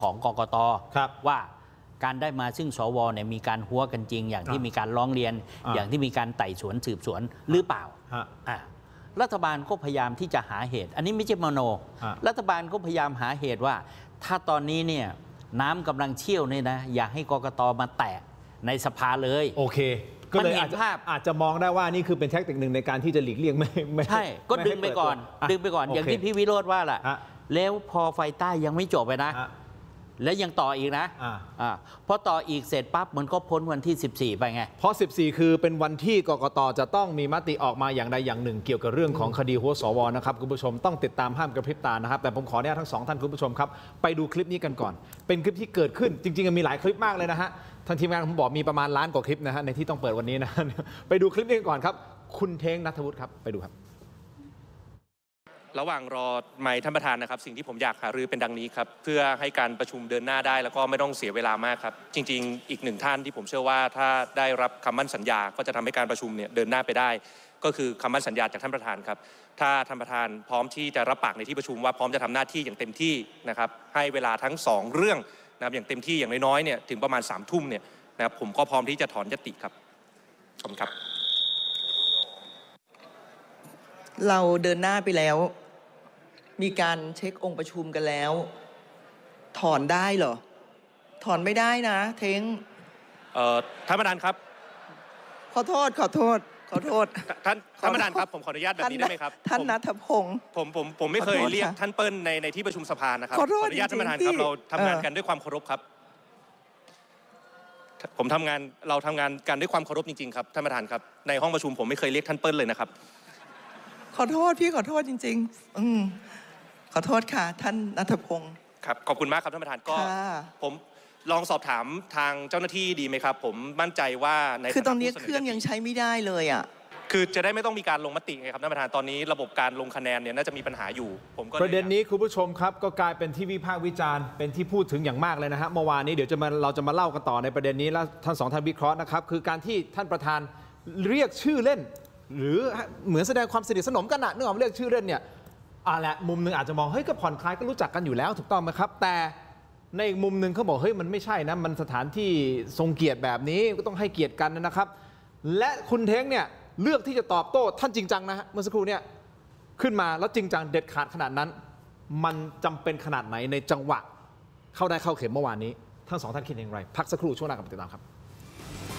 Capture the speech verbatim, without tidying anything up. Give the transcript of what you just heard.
ของกกต.ว่าการได้มาซึ่งสวเนี่ยมีการหัวกันจริงอย่างที่มีการร้องเรียน อ, อย่างที่มีการไต่สวนสืบสวนหรือเปล่ารัฐบาลก็พยายามที่จะหาเหตุอันนี้ไม่ใช่มโนรัฐบาลก็พยายามหาเหตุว่าถ้าตอนนี้เนี่ยน้ำกำลังเชี่ยวเนี่ยนะอย่าให้กกต.มาแตะในสภาเลยโอเคก็เลยอาจจะอาจจะมองได้ว่านี่คือเป็นแท็กติกหนึ่งในการที่จะหลีกเลี่ยงไม่ไม่ใช่ก็ดึงไปก่อนดึงไปก่อนอย่างที่พี่วิโรจน์ว่าล่ะแล้วพอไฟใต้ยังไม่จบไปนะแล้วยังต่ออีกนะอ่าพอต่ออีกเสร็จปั๊บมันก็พ้นวันที่สิบสี่ไปไงเพราะสิบสี่คือเป็นวันที่กกต.จะต้องมีมติออกมาอย่างใดอย่างหนึ่งเกี่ยวกับเรื่องของคดีหัวสวนะครับคุณผู้ชมต้องติดตามห้ามกระพริบตานะครับแต่ผมขอเนี่ยทั้งสองท่านคุณผู้ชมครับไปดูคลิปนี้กันก่อนเป็นคลิปที่เกิดขึ้นจริงๆมีหลายคลิปมากเลยนะฮะทางทีมงานผมบอกมีประมาณล้านกว่าคลิปนะฮะในที่ต้องเปิดวันนี้นะไปดูคลิปนี้กันก่อนครับคุณเท้งณัฐวุฒิครับไปดูครับระหว่างรอไมค์ท่านประธานนะครับสิ่งที่ผมอยากหารือเป็นดังนี้ครับเพื่อให้การประชุมเดินหน้าได้แล้วก็ไม่ต้องเสียเวลามากครับจริงๆอีกหนึ่งท่านที่ผมเชื่อว่าถ้าได้รับคำมั่นสัญญาก็จะทำให้การประชุมเนี่ยเดินหน้าไปได้ก็คือคำมั่นสัญญาจากท่านประธานครับถ้าท่านประธานพร้อมที่จะรับปากในที่ประชุมว่าพร้อมจะทำหน้าที่อย่างเต็มที่นะครับให้เวลาทั้งสองเรื่องนะครับอย่างเต็มที่อย่างน้อยๆเนี่ยถึงประมาณสามทุ่มเนี่ยนะครับผมก็พร้อมที่จะถอนยติครับขอบคุณครับเราเดินหน้าไปแล้วมีการเช็คองค์ประชุมกันแล้วถอนได้เหรอถอนไม่ได้นะเท้งเอ่อท่านประธานครับขอโทษขอโทษขอโทษท่านท่านประธานครับผมขออนุญาตแบบนี้ได้ไหมครับท่านณัฐพงศ์ผมผมผมไม่เคยเรียกท่านเปิ้ลในในที่ประชุมสภานะครับขออนุญาตท่านประธานครับเราทำงานกันด้วยความเคารพครับผมทำงานเราทำงานกันด้วยความเคารพจริงๆครับท่านประธานครับในห้องประชุมผมไม่เคยเรียกท่านเปิ้ลเลยนะครับขอโทษพี่ขอโทษจริงๆอืมขอโทษค่ะท่านณัฐพงศ์ครับขอบคุณมากครับท่านประธานก็ผมลองสอบถามทางเจ้าหน้าที่ดีไหมครับผมมั่นใจว่าในคือตอนนี้เครื่องยังใช้ไม่ได้เลยอ่ะคือจะได้ไม่ต้องมีการลงมติไงครับท่านประธานตอนนี้ระบบการลงคะแนนเนี่ยน่าจะมีปัญหาอยู่ผมก็ประเด็นนี้คุณผู้ชมครับก็กลายเป็นที่วิพากษ์วิจารณ์เป็นที่พูดถึงอย่างมากเลยนะฮะเมื่อวานนี้เดี๋ยวจะมาเราจะมาเล่ากันต่อในประเด็นนี้แล้วท่านสองท่านวิเคราะห์นะครับคือการที่ท่านประธานเรียกชื่อเล่นหรือเหมือนแสดงความสนิทสนมกันนะนึกออกเรียกชื่อเล่นเนี่ยอ่าแหละมุมหนึ่งอาจจะมองเฮ้ยก็ผ่อนคลายก็รู้จักกันอยู่แล้วถูกต้องไหมครับแต่ในอีกมุมหนึ่งเขาบอกเฮ้ยมันไม่ใช่นะมันสถานที่ทรงเกียรติแบบนี้ก็ต้องให้เกียรติกันนะครับและคุณเท้งเนี่ยเลือกที่จะตอบโต้ท่านจริงจังนะฮะเมื่อสักครู่เนี่ยขึ้นมาแล้วจริงจังเด็ดขาดขนาดนั้นมันจำเป็นขนาดไหนในจังหวะเข้าได้เข้าเข็มเมื่อวานนี้ทั้งสองท่านคิดอย่างไรพักสักครู่ช่วงหน้ากลับมาติดตามครับ